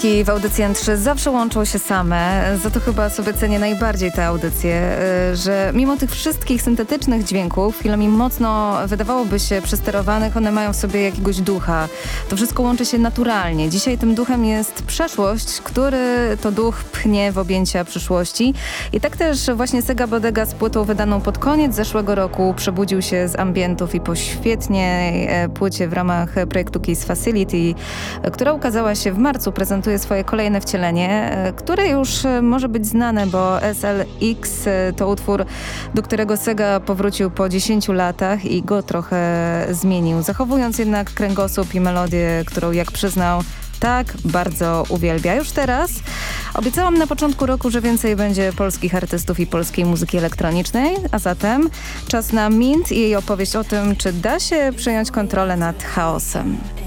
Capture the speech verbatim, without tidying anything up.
I w audycji N trzy zawsze łączą się same, za to chyba sobie cenię najbardziej te audycje, że mimo tych wszystkich syntetycznych dźwięków, chwilami mocno wydawałoby się przesterowanych, one mają w sobie jakiegoś ducha. To wszystko łączy się naturalnie. Dzisiaj tym duchem jest przeszłość, który to duch pchnie w objęcia przyszłości. I tak też właśnie Sega Bodega z płytą wydaną pod koniec zeszłego roku przebudził się z ambientów i po świetnej płycie w ramach projektu Kiss Facility, która ukazała się w marcu, prezentuje swoje kolejne wcielenie, które już może być znane, bo S L X to utwór, do którego Sega powrócił po dziesięciu latach i go trochę zmienił, zachowując jednak kręgosłup i melodię, którą, jak przyznał, tak bardzo uwielbia. Już teraz obiecałam na początku roku, że więcej będzie polskich artystów i polskiej muzyki elektronicznej, a zatem czas na Mint i jej opowieść o tym, czy da się przejąć kontrolę nad chaosem.